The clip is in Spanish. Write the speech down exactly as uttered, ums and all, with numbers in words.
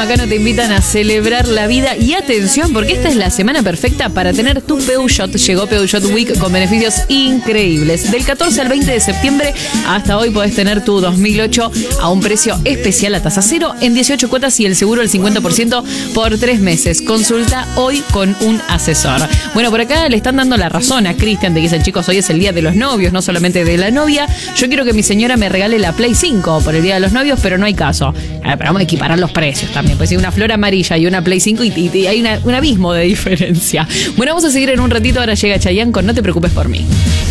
Macano te invitan a celebrar la vida. Y atención, porque esta es la semana perfecta para tener tu Peugeot. Llegó Peugeot Week con beneficios increíbles. Del catorce al veinte de septiembre hasta hoy podés tener tu dos mil ocho a un precio especial a tasa cero en dieciocho cuotas y el seguro al cincuenta por ciento por tres meses. Consulta hoy con un asesor. Bueno, por acá le están dando la razón a Cristian. Te dicen, chicos, hoy es el día de los novios, no solamente de la novia. Yo quiero que mi señora me regale la Play cinco por el día de los novios, pero no hay caso. A ver, pero vamos a equiparar los precios también. Pues hay una flor amarilla y una Play cinco y, y, y hay una, un abismo de diferencia. Bueno, vamos a seguir en un ratito. Ahora llega Chayanne con No te preocupes por mí.